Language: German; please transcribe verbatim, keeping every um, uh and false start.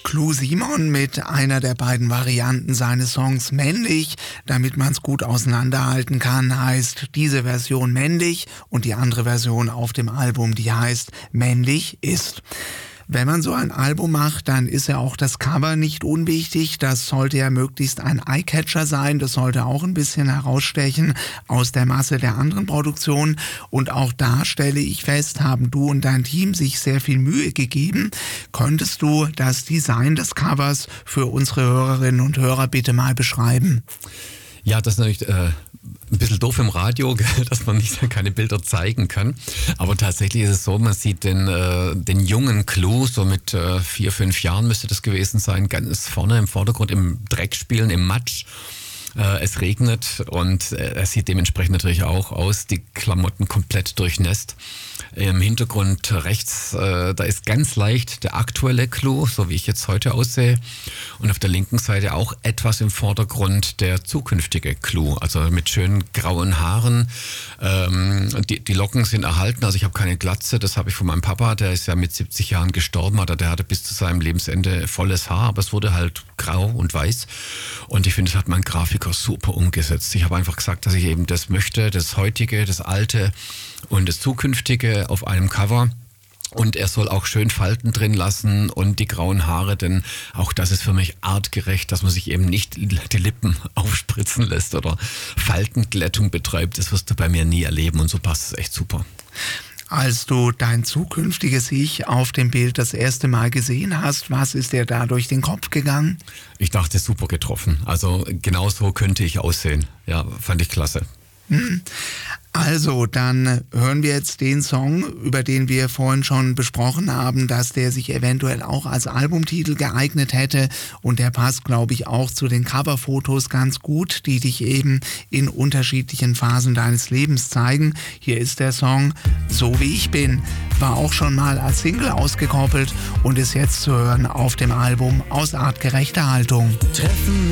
Clou Simon mit einer der beiden Varianten seines Songs Männlich. Damit man es gut auseinanderhalten kann, heißt diese Version Männlich und die andere Version auf dem Album, die heißt Männlich ist. Wenn man so ein Album macht, dann ist ja auch das Cover nicht unwichtig. Das sollte ja möglichst ein Eyecatcher sein. Das sollte auch ein bisschen herausstechen aus der Masse der anderen Produktionen. Und auch da stelle ich fest, haben du und dein Team sich sehr viel Mühe gegeben. Könntest du das Design des Covers für unsere Hörerinnen und Hörer bitte mal beschreiben? Ja, das ist natürlich äh, ein bisschen doof im Radio, dass man nicht keine Bilder zeigen kann. Aber tatsächlich ist es so, man sieht den, äh, den jungen Clou, so mit äh, vier, fünf Jahren müsste das gewesen sein, ganz vorne im Vordergrund im Dreck spielen, im Matsch. Äh, es regnet und äh, er sieht dementsprechend natürlich auch aus, die Klamotten komplett durchnässt. Im Hintergrund rechts, äh, da ist ganz leicht der aktuelle Clou, so wie ich jetzt heute aussehe. Und auf der linken Seite auch etwas im Vordergrund der zukünftige Clou, also mit schönen grauen Haaren. Ähm, die, die Locken sind erhalten, also ich habe keine Glatze, das habe ich von meinem Papa, der ist ja mit siebzig Jahren gestorben, oder der hatte bis zu seinem Lebensende volles Haar, aber es wurde halt grau und weiß. Und ich finde, das hat mein Grafiker super umgesetzt. Ich habe einfach gesagt, dass ich eben das möchte, das heutige, das alte und das zukünftige auf einem Cover. Und er soll auch schön Falten drin lassen und die grauen Haare, denn auch das ist für mich artgerecht, dass man sich eben nicht die Lippen aufspritzen lässt oder Faltenglättung betreibt. Das wirst du bei mir nie erleben und so passt es echt super. Als du dein zukünftiges Ich auf dem Bild das erste Mal gesehen hast, was ist dir da durch den Kopf gegangen? Ich dachte, super getroffen. Also genau so könnte ich aussehen. Ja, fand ich klasse. Hm. Also, dann hören wir jetzt den Song, über den wir vorhin schon besprochen haben, dass der sich eventuell auch als Albumtitel geeignet hätte und der passt, glaube ich, auch zu den Coverfotos ganz gut, die dich eben in unterschiedlichen Phasen deines Lebens zeigen. Hier ist der Song So wie ich bin, war auch schon mal als Single ausgekoppelt und ist jetzt zu hören auf dem Album Aus artgerechter Haltung. Treffen